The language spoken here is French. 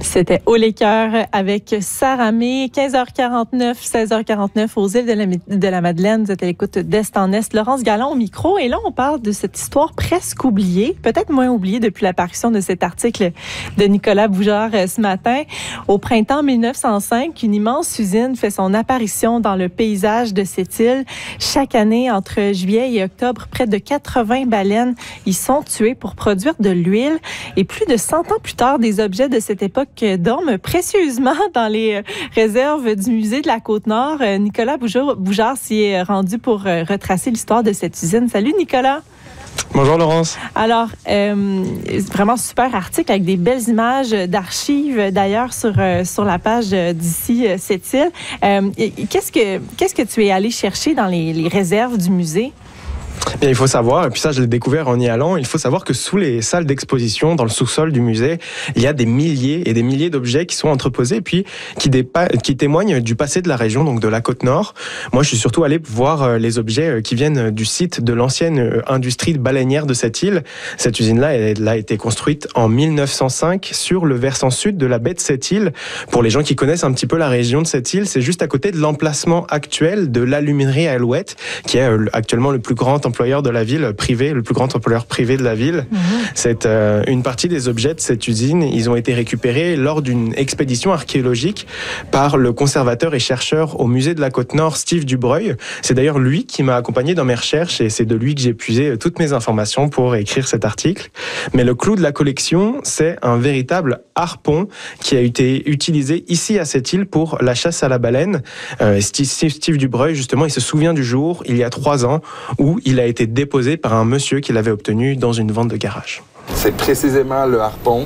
C'était Haut les cœurs avec Sarah May, 15h49, 16h49 aux îles de la Madeleine. Vous êtes à l'écoute d'Est en Est. Laurence Galland au micro. Et là, on parle de cette histoire presque oubliée, peut-être moins oubliée depuis l'apparition de cet article de Nicolas Bougère ce matin. Au printemps 1905, une immense usine fait son apparition dans le paysage de cette île. Chaque année, entre juillet et octobre, près de 80 baleines y sont tuées pour produire de l'huile. Et plus de 100 ans plus tard, des objets de cette époque dorment précieusement dans les réserves du musée de la Côte-Nord. Nicolas Bougère s'y est rendu pour retracer l'histoire de cette usine. Salut Nicolas! Bonjour Laurence. Alors, vraiment super article avec des belles images d'archives d'ailleurs sur la page d'ici cette île. Qu'est-ce que tu es allé chercher dans les réserves du musée? Bien, il faut savoir, et puis ça je l'ai découvert en y allant, il faut savoir que sous les salles d'exposition, dans le sous-sol du musée, il y a des milliers et des milliers d'objets qui sont entreposés et puis qui témoignent du passé de la région, donc de la Côte-Nord. Moi je suis surtout allé voir les objets qui viennent du site de l'ancienne industrie baleinière de cette île. Cette usine-là, elle a été construite en 1905 sur le versant sud de la baie de cette île. Pour les gens qui connaissent un petit peu la région de cette île, c'est juste à côté de l'emplacement actuel de l'aluminerie Alouette, qui est actuellement le plus grand employeur de la ville privé, le plus grand employeur privé de la ville. C'est une partie des objets de cette usine. Ils ont été récupérés lors d'une expédition archéologique par le conservateur et chercheur au musée de la Côte-Nord, Steve Dubreuil. C'est d'ailleurs lui qui m'a accompagné dans mes recherches et c'est de lui que j'ai puisé toutes mes informations pour écrire cet article. Mais le clou de la collection, c'est un véritable harpon qui a été utilisé ici à cette île pour la chasse à la baleine. Steve Dubreuil, justement, il se souvient du jour, il y a 3 ans, où il a été déposé par un monsieur qui l'avait obtenu dans une vente de garage. C'est précisément le harpon